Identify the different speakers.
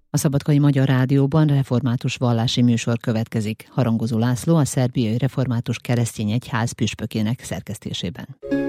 Speaker 1: A Szabadkai Magyar Rádióban református vallási műsor következik. Harangozó László a Szerbiai Református Keresztény Egyház püspökének szerkesztésében.